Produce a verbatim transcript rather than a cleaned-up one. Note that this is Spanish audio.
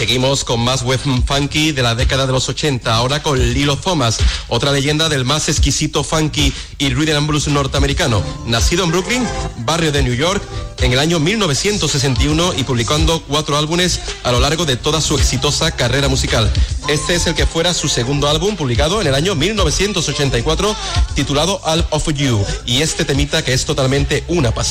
seguimos con más web funky de la década de los ochenta, ahora con Lilo Thomas, otra leyenda del más exquisito funky y rhythm and blues norteamericano. Nacido en Brooklyn, barrio de New York, en el año mil novecientos sesenta y uno y publicando cuatro álbumes a lo largo de toda su exitosa carrera musical. Este es el que fuera su segundo álbum, publicado en el año mil novecientos ochenta y cuatro, titulado All of You, y este temita que es totalmente una pasada.